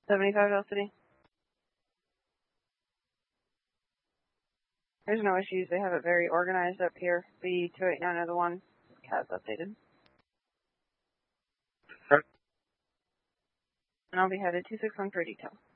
75 L City. There's no issues. They have it very organized up here. B289 are the one. CAD's updated. Okay. And I'll be headed 261 for detail.